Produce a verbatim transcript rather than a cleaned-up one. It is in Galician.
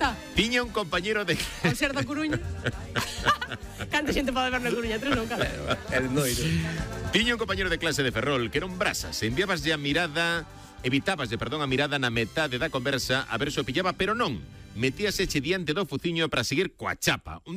está. Tiña un compañero de... Ao ser da Coruña. Canta xente pode ver na Coruña, tres non, cara. El noiro. Tiña un compañero de clase de Ferrol que era un brasas. Enviabaslle a mirada... Evitabaslle, perdón, a mirada na metade da conversa a ver se o pillaba, pero non. Metíaseche diante do fuciño para seguir coa chapa. Un